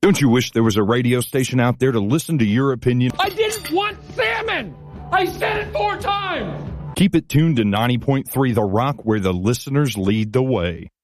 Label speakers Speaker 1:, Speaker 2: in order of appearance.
Speaker 1: Don't you wish there was a radio station out there to listen to your opinion?
Speaker 2: I didn't want salmon! I said it 4 times!
Speaker 1: Keep it tuned to 90.3 The Rock, where the listeners lead the way.